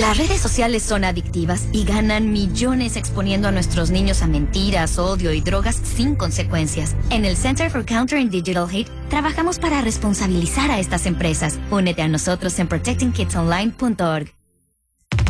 Las redes sociales son adictivas y ganan millones exponiendo a nuestros niños a mentiras, odio y drogas sin consecuencias. En el Center for Countering Digital Hate trabajamos para responsabilizar a estas empresas. Únete a nosotros en protectingkidsonline.org.